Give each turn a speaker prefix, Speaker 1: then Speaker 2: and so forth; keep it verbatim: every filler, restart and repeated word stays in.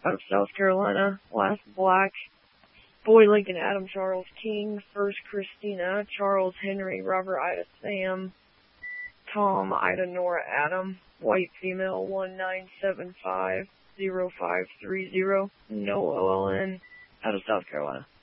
Speaker 1: out of South Carolina. Last Black, Boy Lincoln Adam Charles King. First Christina, Charles Henry Robert Ida Sam. Tom Ida Nora Adam. White female one nine seven five zero five three zero. No O L N. Out of South Carolina.